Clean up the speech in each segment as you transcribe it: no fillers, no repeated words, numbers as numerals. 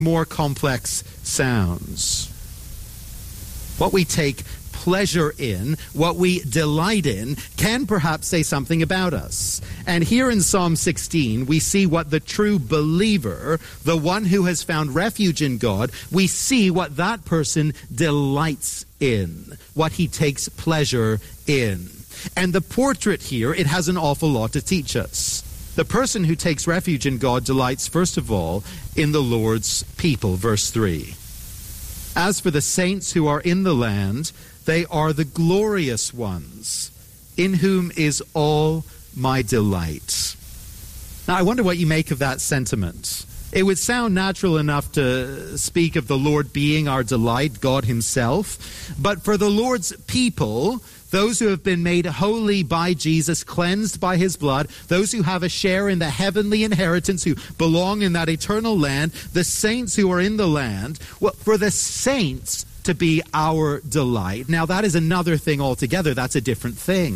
more complex sounds. What we take pleasure in, what we delight in, can perhaps say something about us. And here in Psalm 16, we see what the true believer, the one who has found refuge in God, we see what that person delights in, what he takes pleasure in. And the portrait here, it has an awful lot to teach us. The person who takes refuge in God delights, first of all, in the Lord's people, verse 3. As for the saints who are in the land, they are the glorious ones, in whom is all my delight. Now, I wonder what you make of that sentiment. It would sound natural enough to speak of the Lord being our delight, God himself. But for the Lord's people, those who have been made holy by Jesus, cleansed by his blood, those who have a share in the heavenly inheritance, who belong in that eternal land, the saints who are in the land, well, for the saints to be our delight. Now, that is another thing altogether. That's a different thing.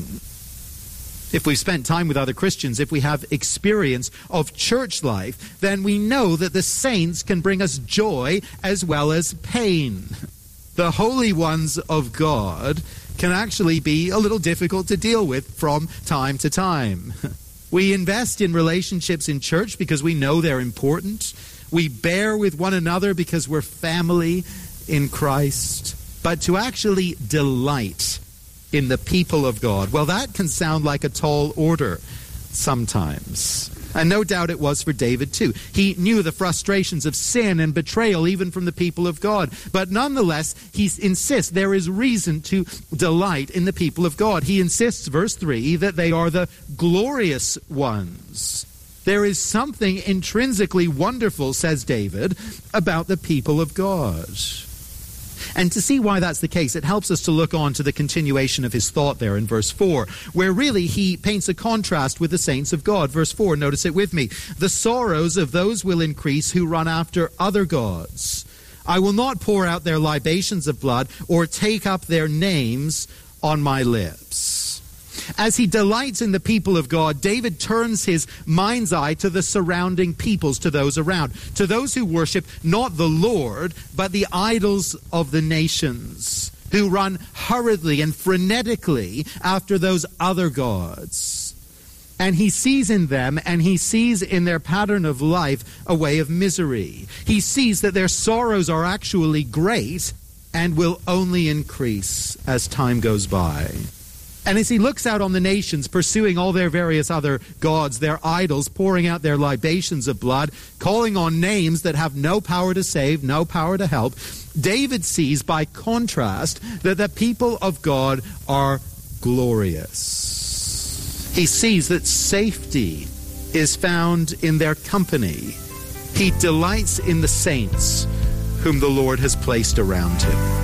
If we've spent time with other Christians, if we have experience of church life, then we know that the saints can bring us joy as well as pain. The holy ones of God can actually be a little difficult to deal with from time to time. We invest in relationships in church because we know they're important. We bear with one another because we're family in Christ. But to actually delight in the people of God, well, that can sound like a tall order sometimes. And no doubt it was for David too. He knew the frustrations of sin and betrayal even from the people of God. But nonetheless, he insists there is reason to delight in the people of God. He insists, verse 3, that they are the glorious ones. There is something intrinsically wonderful, says David, about the people of God. And to see why that's the case, it helps us to look on to the continuation of his thought there in verse 4, where really he paints a contrast with the saints of God. Verse 4, notice it with me. The sorrows of those will increase who run after other gods. I will not pour out their libations of blood or take up their names on my lips. As he delights in the people of God, David turns his mind's eye to the surrounding peoples, to those around, to those who worship not the Lord, but the idols of the nations, who run hurriedly and frenetically after those other gods. And he sees in them, and he sees in their pattern of life, a way of misery. He sees that their sorrows are actually great and will only increase as time goes by. And as he looks out on the nations, pursuing all their various other gods, their idols, pouring out their libations of blood, calling on names that have no power to save, no power to help, David sees, by contrast, that the people of God are glorious. He sees that safety is found in their company. He delights in the saints whom the Lord has placed around him.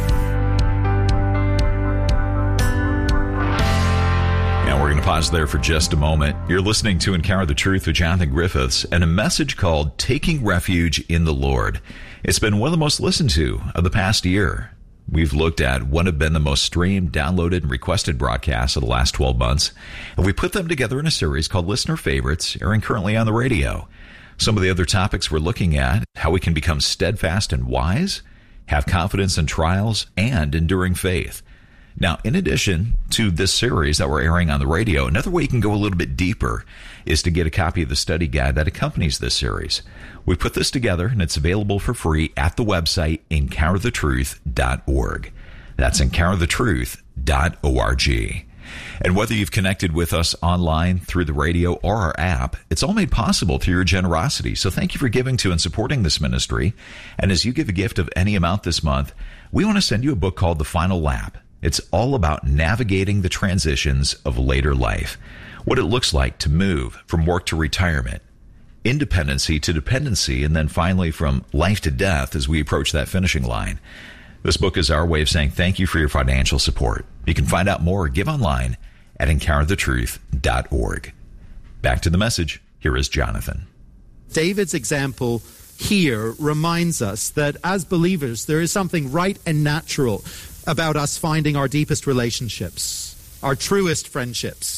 We're going to pause there for just a moment. You're listening to Encounter the Truth with Jonathan Griffiths and a message called Taking Refuge in the Lord. It's been one of the most listened to of the past year. We've looked at what have been the most streamed, downloaded, and requested broadcasts of the last 12 months, and we put them together in a series called Listener Favorites, airing currently on the radio. Some of the other topics we're looking at: how we can become steadfast and wise, have confidence in trials, and enduring faith. Now, in addition to this series that we're airing on the radio, another way you can go a little bit deeper is to get a copy of the study guide that accompanies this series. We put this together, and it's available for free at the website encounterthetruth.org. That's encounterthetruth.org. And whether you've connected with us online, through the radio, or our app, it's all made possible through your generosity. So thank you for giving to and supporting this ministry. And as you give a gift of any amount this month, we want to send you a book called The Final Lap. It's all about navigating the transitions of later life, what it looks like to move from work to retirement, independency to dependency, and then finally from life to death as we approach that finishing line. This book is our way of saying thank you for your financial support. You can find out more or give online at encounterthetruth.org. Back to the message. Here is Jonathan. David's example here reminds us that as believers, there is something right and natural about us finding our deepest relationships, our truest friendships,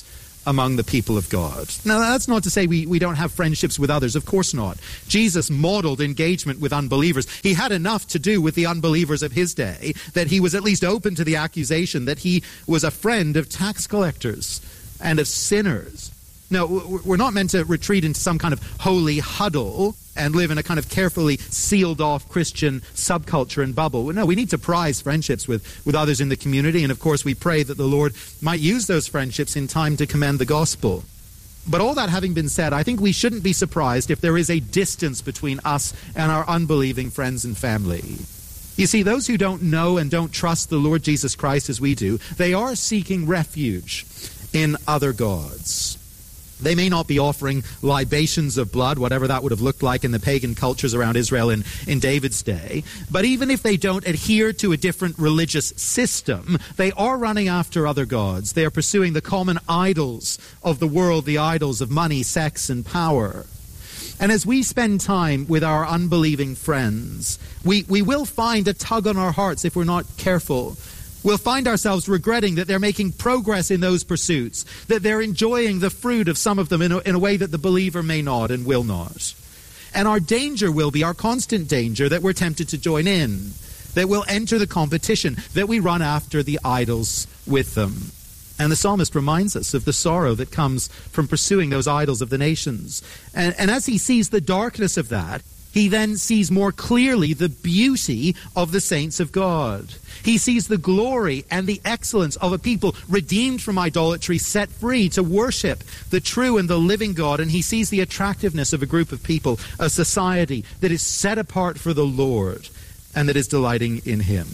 among the people of God. Now, that's not to say we don't have friendships with others. Of course not. Jesus modeled engagement with unbelievers. He had enough to do with the unbelievers of his day that he was at least open to the accusation that he was a friend of tax collectors and of sinners. No, we're not meant to retreat into some kind of holy huddle and live in a kind of carefully sealed-off Christian subculture and bubble. No, we need to prize friendships with others in the community, and of course we pray that the Lord might use those friendships in time to commend the gospel. But all that having been said, I think we shouldn't be surprised if there is a distance between us and our unbelieving friends and family. You see, those who don't know and don't trust the Lord Jesus Christ as we do, they are seeking refuge in other gods. They may not be offering libations of blood, whatever that would have looked like in the pagan cultures around Israel in David's day. But even if they don't adhere to a different religious system, they are running after other gods. They are pursuing the common idols of the world, the idols of money, sex, and power. And as we spend time with our unbelieving friends, we will find a tug on our hearts if we're not careful. We'll find ourselves regretting that they're making progress in those pursuits, that they're enjoying the fruit of some of them in a way that the believer may not and will not. And our danger will be, our constant danger, that we're tempted to join in, that we'll enter the competition, that we run after the idols with them. And the psalmist reminds us of the sorrow that comes from pursuing those idols of the nations. And as he sees the darkness of that, he then sees more clearly the beauty of the saints of God. He sees the glory and the excellence of a people redeemed from idolatry, set free to worship the true and the living God. And he sees the attractiveness of a group of people, a society that is set apart for the Lord and that is delighting in him.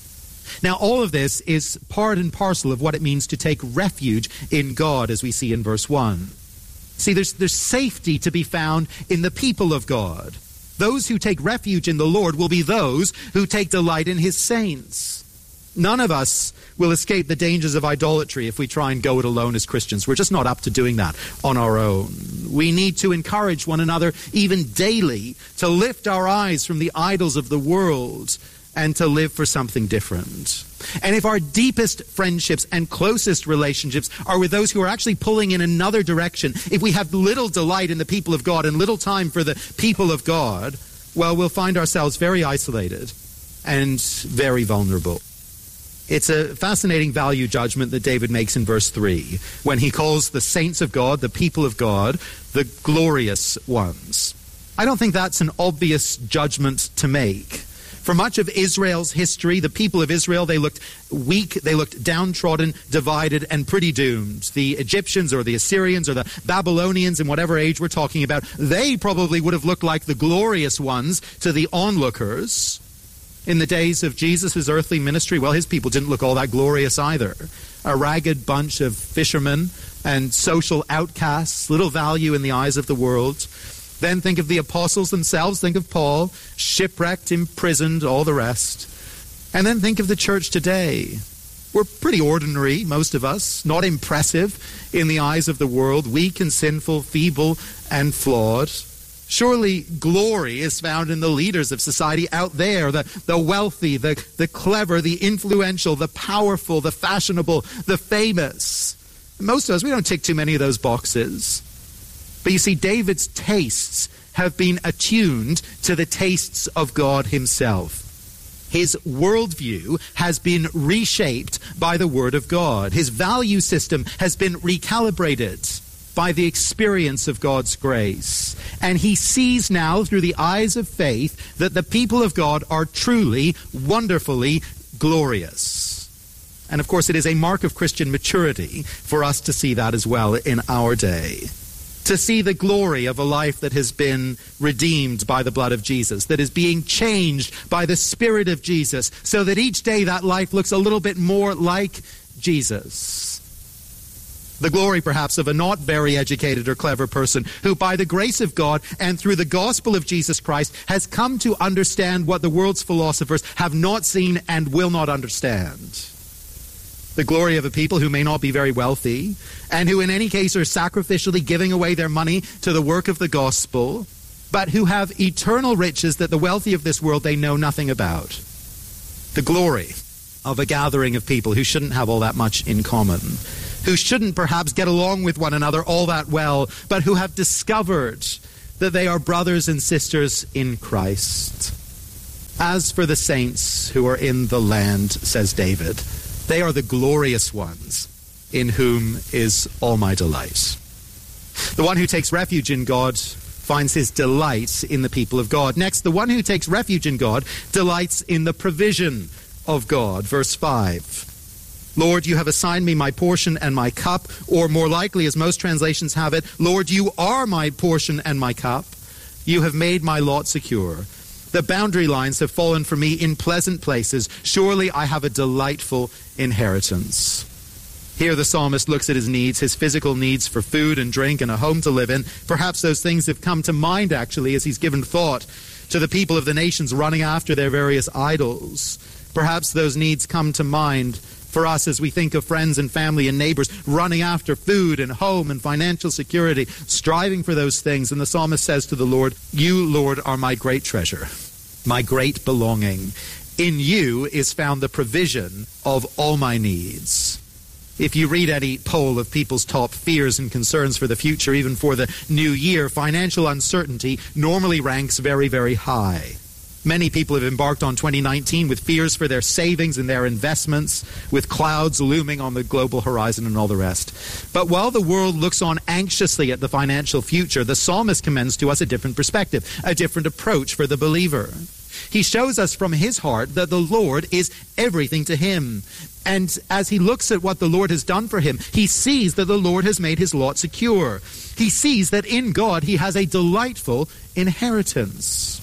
Now, all of this is part and parcel of what it means to take refuge in God, as we see in verse 1. See, there's safety to be found in the people of God. Those who take refuge in the Lord will be those who take delight in his saints. None of us will escape the dangers of idolatry if we try and go it alone as Christians. We're just not up to doing that on our own. We need to encourage one another even daily to lift our eyes from the idols of the world and to live for something different. And if our deepest friendships and closest relationships are with those who are actually pulling in another direction, if we have little delight in the people of God and little time for the people of God, well, we'll find ourselves very isolated and very vulnerable. It's a fascinating value judgment that David makes in verse 3 when he calls the saints of God, the people of God, the glorious ones. I don't think that's an obvious judgment to make. For much of Israel's history, the people of Israel, they looked weak, they looked downtrodden, divided, and pretty doomed. The Egyptians or the Assyrians or the Babylonians, in whatever age we're talking about, they probably would have looked like the glorious ones to the onlookers. In the days of Jesus' earthly ministry, well, his people didn't look all that glorious either. A ragged bunch of fishermen and social outcasts, little value in the eyes of the world. Then think of the apostles themselves. Think of Paul, shipwrecked, imprisoned, all the rest. And then think of the church today. We're pretty ordinary, most of us, not impressive in the eyes of the world, weak and sinful, feeble and flawed. Surely glory is found in the leaders of society out there, the wealthy, the clever, the influential, the powerful, the fashionable, the famous. Most of us, we don't tick too many of those boxes. But you see, David's tastes have been attuned to the tastes of God himself. His worldview has been reshaped by the Word of God. His value system has been recalibrated by the experience of God's grace. And he sees now through the eyes of faith that the people of God are truly, wonderfully glorious. And of course, it is a mark of Christian maturity for us to see that as well in our day. To see the glory of a life that has been redeemed by the blood of Jesus, that is being changed by the Spirit of Jesus, so that each day that life looks a little bit more like Jesus. The glory, perhaps, of a not very educated or clever person who, by the grace of God and through the gospel of Jesus Christ, has come to understand what the world's philosophers have not seen and will not understand. The glory of a people who may not be very wealthy and who in any case are sacrificially giving away their money to the work of the gospel, but who have eternal riches that the wealthy of this world they know nothing about. The glory of a gathering of people who shouldn't have all that much in common, who shouldn't perhaps get along with one another all that well, but who have discovered that they are brothers and sisters in Christ. As for the saints who are in the land, says David, they are the glorious ones in whom is all my delight. The one who takes refuge in God finds his delight in the people of God. Next, the one who takes refuge in God delights in the provision of God. Verse 5. Lord, you have assigned me my portion and my cup, or more likely, as most translations have it, Lord, you are my portion and my cup. You have made my lot secure. The boundary lines have fallen for me in pleasant places. Surely I have a delightful inheritance. Here the psalmist looks at his needs, his physical needs for food and drink and a home to live in. Perhaps those things have come to mind, actually, as he's given thought to the people of the nations running after their various idols. Perhaps those needs come to mind for us as we think of friends and family and neighbors running after food and home and financial security, striving for those things. And the psalmist says to the Lord, you, Lord, are my great treasure, my great belonging. In you is found the provision of all my needs. If you read any poll of people's top fears and concerns for the future, even for the new year, financial uncertainty normally ranks very, very high. Many people have embarked on 2019 with fears for their savings and their investments, with clouds looming on the global horizon and all the rest. But while the world looks on anxiously at the financial future, the psalmist commends to us a different perspective, a different approach for the believer. He shows us from his heart that the Lord is everything to him. And as he looks at what the Lord has done for him, he sees that the Lord has made his lot secure. He sees that in God he has a delightful inheritance.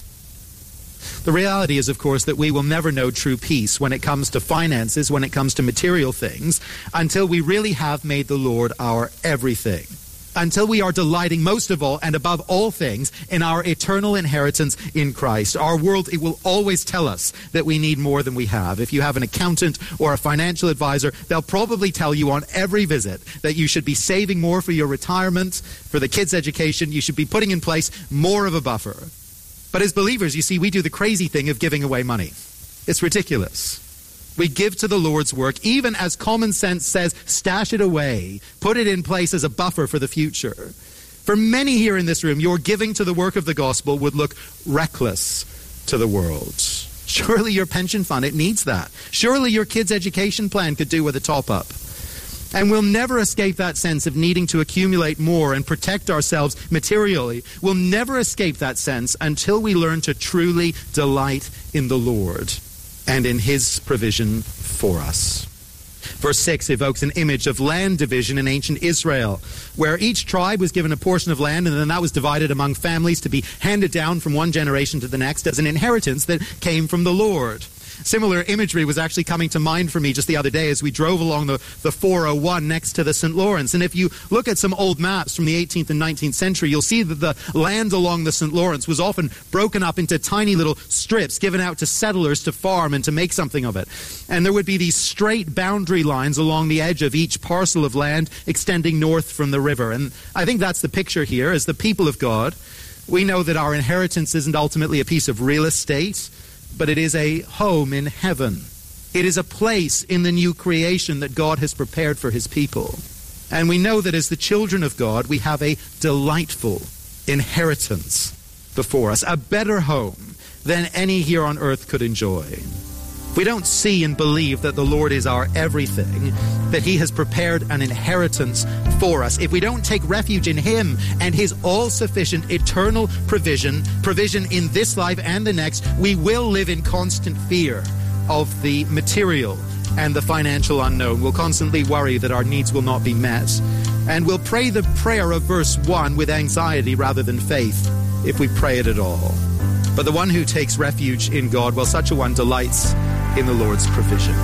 The reality is, of course, that we will never know true peace when it comes to finances, when it comes to material things, until we really have made the Lord our everything. Until we are delighting most of all and above all things in our eternal inheritance in Christ. Our world, it will always tell us that we need more than we have. If you have an accountant or a financial advisor, they'll probably tell you on every visit that you should be saving more for your retirement, for the kids' education. You should be putting in place more of a buffer. But as believers, you see, we do the crazy thing of giving away money. It's ridiculous. We give to the Lord's work, even as common sense says, stash it away, put it in place as a buffer for the future. For many here in this room, your giving to the work of the gospel would look reckless to the world. Surely your pension fund, it needs that. Surely your kids' education plan could do with a top-up. And we'll never escape that sense of needing to accumulate more and protect ourselves materially. We'll never escape that sense until we learn to truly delight in the Lord and in his provision for us. Verse 6 evokes an image of land division in ancient Israel, where each tribe was given a portion of land, and then that was divided among families to be handed down from one generation to the next as an inheritance that came from the Lord. Similar imagery was actually coming to mind for me just the other day as we drove along the 401 next to the St. Lawrence. And if you look at some old maps from the 18th and 19th century, you'll see that the land along the St. Lawrence was often broken up into tiny little strips given out to settlers to farm and to make something of it. And there would be these straight boundary lines along the edge of each parcel of land extending north from the river. And I think that's the picture here. As the people of God, we know that our inheritance isn't ultimately a piece of real estate, but it is a home in heaven. It is a place in the new creation that God has prepared for his people. And we know that as the children of God, we have a delightful inheritance before us, a better home than any here on earth could enjoy. We don't see and believe that the Lord is our everything, that he has prepared an inheritance for us. If we don't take refuge in him and his all-sufficient eternal provision in this life and the next, we will live in constant fear of the material and the financial unknown. We'll constantly worry that our needs will not be met. And we'll pray the prayer of verse 1 with anxiety rather than faith, if we pray it at all. But the one who takes refuge in God, well, such a one delights in the Lord's provision.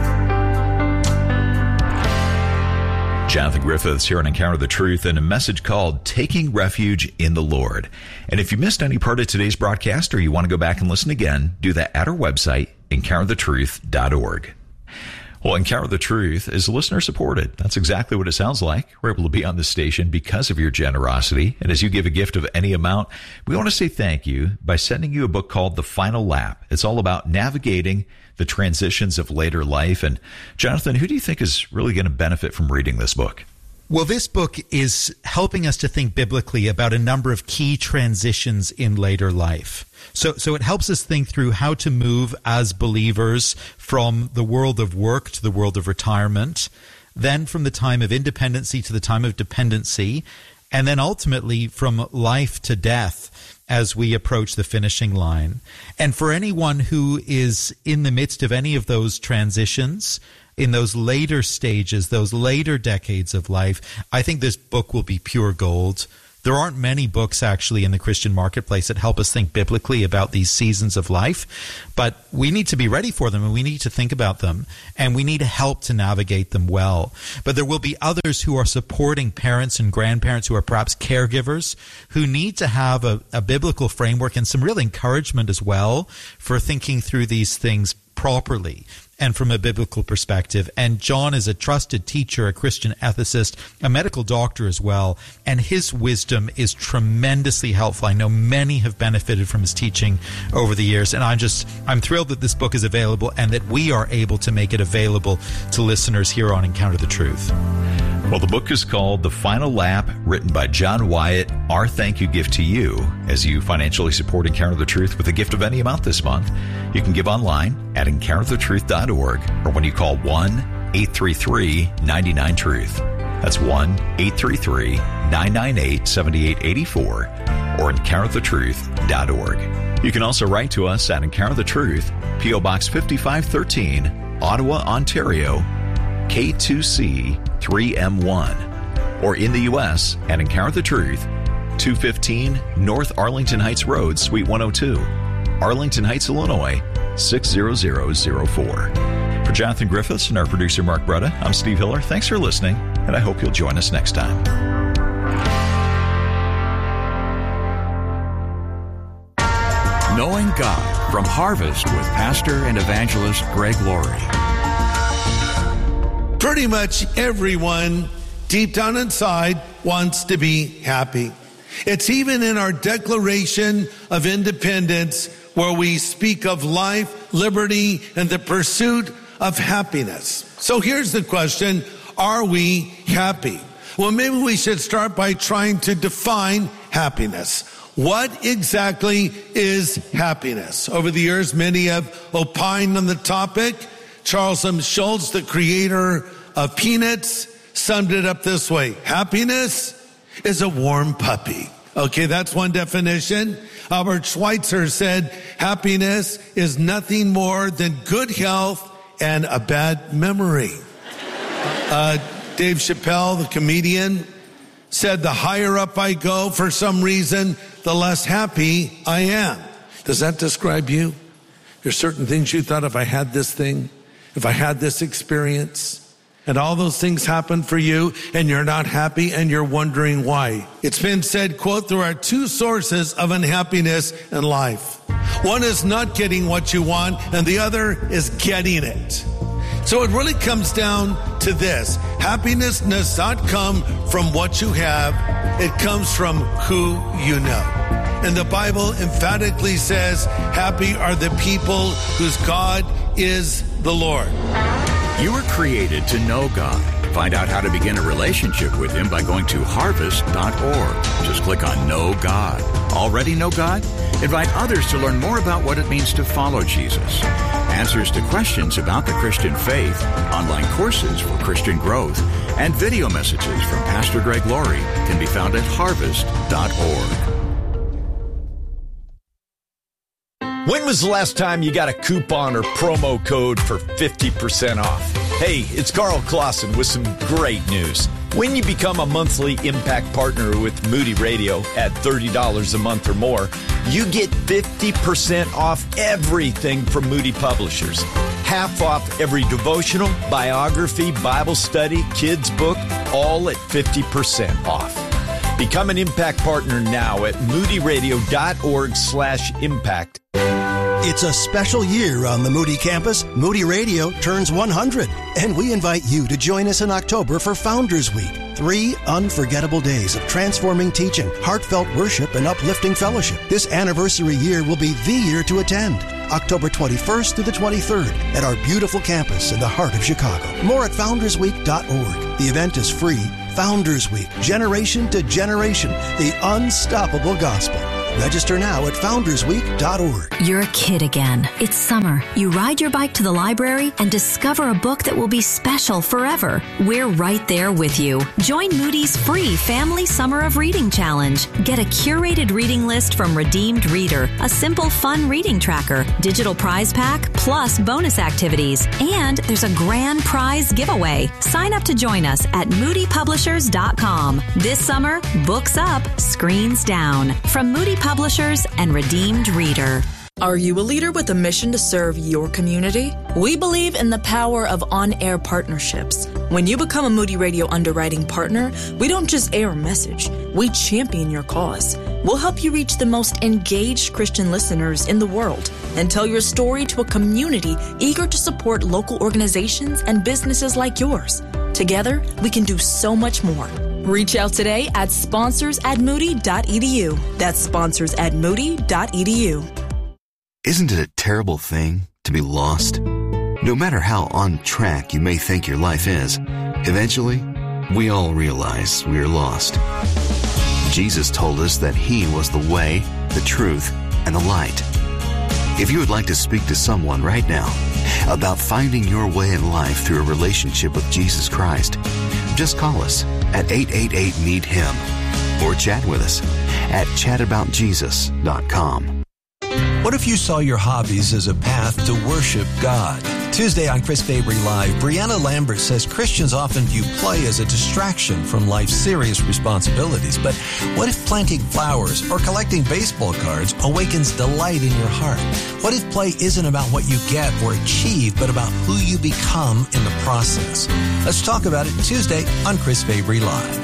Jonathan Griffiths here on Encounter the Truth and a message called Taking Refuge in the Lord. And if you missed any part of today's broadcast or you want to go back and listen again, do that at our website, encounterthetruth.org. Well, Encounter the Truth is listener-supported. That's exactly what it sounds like. We're able to be on this station because of your generosity. And as you give a gift of any amount, we want to say thank you by sending you a book called The Final Lap. It's all about navigating the transitions of later life. And Jonathan, who do you think is really going to benefit from reading this book? Well, this book is helping us to think biblically about a number of key transitions in later life. So it helps us think through how to move as believers from the world of work to the world of retirement, then from the time of independency to the time of dependency, and then ultimately from life to death as we approach the finishing line. And for anyone who is in the midst of any of those transitions, in those later stages, those later decades of life, I think this book will be pure gold. There aren't many books actually in the Christian marketplace that help us think biblically about these seasons of life, but we need to be ready for them and we need to think about them and we need help to navigate them well. But there will be others who are supporting parents and grandparents who are perhaps caregivers who need to have a biblical framework and some real encouragement as well for thinking through these things properly and from a biblical perspective. And John is a trusted teacher, a Christian ethicist, a medical doctor as well, and his wisdom is tremendously helpful. I know many have benefited from his teaching over the years, and I'm thrilled that this book is available and that we are able to make it available to listeners here on Encounter the Truth. Well, the book is called The Final Lap, written by John Wyatt. Our thank you gift to you as you financially support Encounter the Truth with a gift of any amount this month. You can give online at encounterthetruth.org or when you call 1-833-99-TRUTH. That's 1-833-998-7884 or encounterthetruth.org. You can also write to us at Encounter the Truth, P.O. Box 5513, Ottawa, Ontario, K2C 3M1, or in the U.S. at Encounter the Truth, 215 North Arlington Heights Road, Suite 102, Arlington Heights, Illinois, 60004. For Jonathan Griffiths and our producer Mark Bretta, I'm Steve Hiller. Thanks for listening, and I hope you'll join us next time. Knowing God from Harvest with Pastor and Evangelist Greg Laurie. Pretty much everyone deep down inside wants to be happy. It's even in our Declaration of Independence where we speak of life, liberty, and the pursuit of happiness. So here's the question, are we happy? Well, maybe we should start by trying to define happiness. What exactly is happiness? Over the years, many have opined on the topic. Charles M. Schulz, the creator of Peanuts, summed it up this way. Happiness is a warm puppy. Okay, that's one definition. Albert Schweitzer said, happiness is nothing more than good health and a bad memory. Dave Chappelle, the comedian, said, the higher up I go, for some reason, the less happy I am. Does that describe you? There's certain things you thought, if I had this thing, if I had this experience, and all those things happen for you, and you're not happy, and you're wondering why. It's been said, quote, there are two sources of unhappiness in life. One is not getting what you want, and the other is getting it. So it really comes down to this. Happiness does not come from what you have. It comes from who you know. And the Bible emphatically says, happy are the people whose God is the Lord. You were created to know God. Find out how to begin a relationship with Him by going to harvest.org. Just click on Know God. Already know God? Invite others to learn more about what it means to follow Jesus. Answers to questions about the Christian faith, online courses for Christian growth, and video messages from Pastor Greg Laurie can be found at harvest.org. When was the last time you got a coupon or promo code for 50% off? Hey, it's Carl Clausen with some great news. When you become a monthly Impact Partner with Moody Radio at $30 a month or more, you get 50% off everything from Moody Publishers. Half off every devotional, biography, Bible study, kids book, all at 50% off. Become an Impact Partner now at moodyradio.org/impact. It's a special year on the Moody campus. Moody Radio turns 100, and we invite you to join us in October for Founders Week. 3 unforgettable days of transforming teaching, heartfelt worship, and uplifting fellowship. This anniversary year will be the year to attend. October 21st through the 23rd at our beautiful campus in the heart of Chicago. More at foundersweek.org. The event is free. Founders Week, generation to generation, the unstoppable gospel. Register now at foundersweek.org. You're a kid again. It's summer. You ride your bike to the library and discover a book that will be special forever. We're right there with you. Join Moody's free Family Summer of Reading Challenge. Get a curated reading list from Redeemed Reader, a simple, fun reading tracker, digital prize pack, plus bonus activities. And there's a grand prize giveaway. Sign up to join us at moodypublishers.com. This summer, books up, screens down. From Moody Publishers and Redeemed Reader. Are you a leader with a mission to serve your community? We believe in the power of on-air partnerships. When you become a Moody Radio underwriting partner, we don't just air a message, we champion your cause. We'll help you reach the most engaged Christian listeners in the world and tell your story to a community eager to support local organizations and businesses like yours. Together, we can do so much more. Reach out today at sponsors@moody.edu. That's sponsors@moody.edu. Isn't it a terrible thing to be lost? No matter how on track you may think your life is, eventually, we all realize we are lost. Jesus told us that He was the way, the truth, and the light. If you would like to speak to someone right now about finding your way in life through a relationship with Jesus Christ, just call us at 888-NEED-HIM or chat with us at chataboutjesus.com. What if you saw your hobbies as a path to worship God? Tuesday on Chris Fabry Live, Brianna Lambert says Christians often view play as a distraction from life's serious responsibilities. But what if planting flowers or collecting baseball cards awakens delight in your heart? What if play isn't about what you get or achieve, but about who you become in the process? Let's talk about it Tuesday on Chris Fabry Live.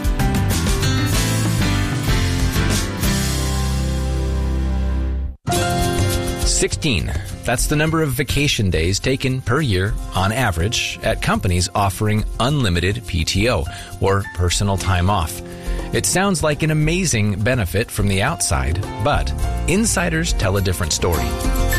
16. That's the number of vacation days taken per year on average at companies offering unlimited PTO or personal time off. It sounds like an amazing benefit from the outside, but insiders tell a different story.